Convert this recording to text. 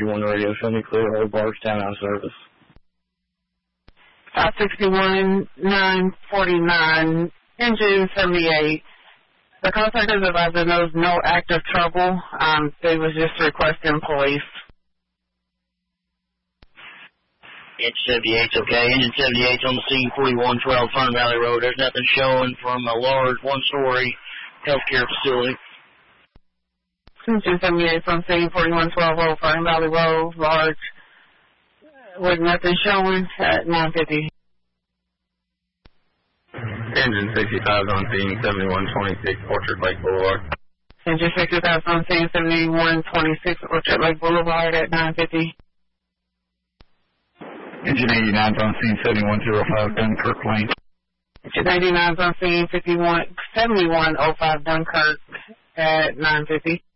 561 radio, show me clear, hold barge down out of service. 561, 949, engine 78. The contractors advised that there was no active trouble. They was just requesting police. Engine 78's okay. Engine 78's on the scene, 4112 Fern Valley Road. There's nothing showing from a large one-story healthcare facility. Engine 78's on scene, 4112 Fern Valley Road, large, with nothing showing at 950. Engine 65 on scene, 7126 Orchard Lake Boulevard. Engine 65 on scene, 7126 Orchard Lake Boulevard at 950. Engine 89 on scene, 7105 Dunkirk Lane. Engine 89 on scene, 7105 Dunkirk at 950.